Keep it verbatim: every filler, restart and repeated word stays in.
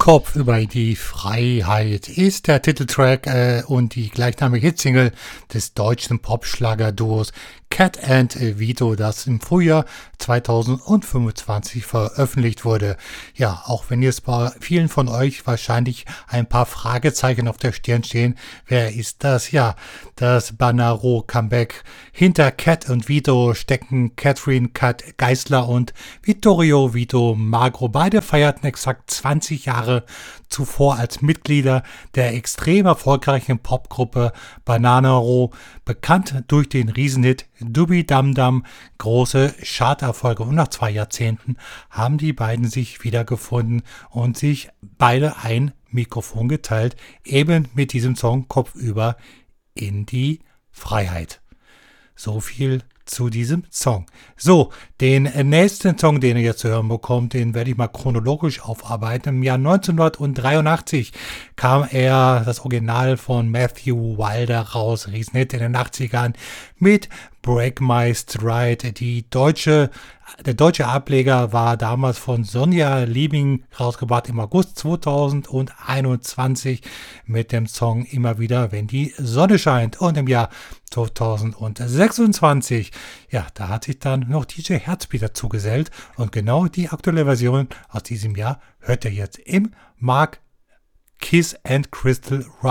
Kopf über die Freiheit ist der Titeltrack äh, und die gleichnamige Hitsingle des deutschen Popschlagerduos Cat and Vito, das im Frühjahr zweitausendfünfundzwanzig veröffentlicht wurde. Ja, auch wenn jetzt bei vielen von euch wahrscheinlich ein paar Fragezeichen auf der Stirn stehen, wer ist das? Ja, das Banaro-Comeback. Hinter Cat und Vito stecken Catherine Cat Geisler und Vittorio Vito Magro. Beide feierten exakt zwanzig Jahre zuvor als Mitglieder der extrem erfolgreichen Popgruppe Bananaro, bekannt durch den Riesenhit Dubi Dam Dam, große Charterfolge. Und nach zwei Jahrzehnten haben die beiden sich wiedergefunden und sich beide ein Mikrofon geteilt, eben mit diesem Song Kopfüber in die Freiheit. So viel zu diesem Song. So, den nächsten Song, den ihr jetzt zu hören bekommt, den werde ich mal chronologisch aufarbeiten. Im Jahr neunzehnhundertdreiundachtzig kam er, das Original von Matthew Wilder, raus, Riesenhit in den achtzigern mit Break My Stride. Die deutsche, der deutsche Ableger war damals von Sonja Liebing rausgebracht im August zweitausendeinundzwanzig mit dem Song Immer wieder, wenn die Sonne scheint. Und im Jahr zweitausendsechsundzwanzig, ja, da hat sich dann noch D J Herzbeat dazugesellt und genau die aktuelle Version aus diesem Jahr hört ihr jetzt im Mark Kiss and Crystal